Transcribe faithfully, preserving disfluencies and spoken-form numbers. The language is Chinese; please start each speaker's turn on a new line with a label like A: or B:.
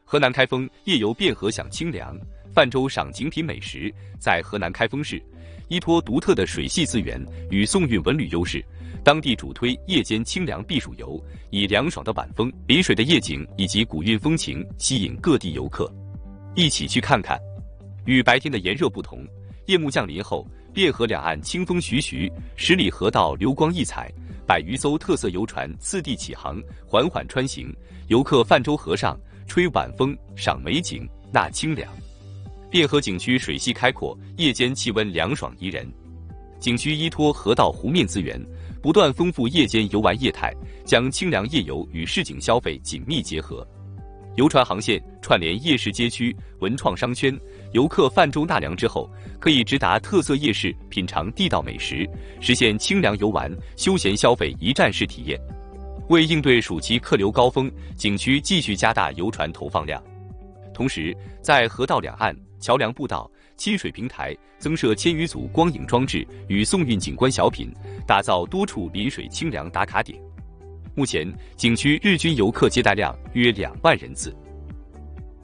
A: 河南开封夜游汴河享清凉，泛舟赏景品美食。在河南开封市，依托独特的水系资源与宋韵文旅优势，当地主推夜间清凉避暑游，以凉爽的晚风、离水的夜景以及古韵风情吸引各地游客。一起去看看。与白天的炎热不同，夜幕降临后，汴河两岸清风徐徐，十里河道流光溢彩，百余艘特色游船次第起航，缓缓穿行，游客泛舟河上，吹晚风，赏美景，纳清凉。汴河景区水系开阔，夜间气温凉爽宜人。景区依托河道湖面资源，不断丰富夜间游玩业态，将清凉夜游与市井消费紧密结合。游船航线串联夜市街区、文创商圈，游客泛舟纳凉之后，可以直达特色夜市品尝地道美食，实现清凉游玩、休闲消费一站式体验。为应对暑期客流高峰，景区继续加大游船投放量，同时在河道两岸、桥梁步道、亲水平台增设千余组光影装置与宋韵景观小品，打造多处临水清凉打卡点。目前，景区日均游客接待量约两万人次。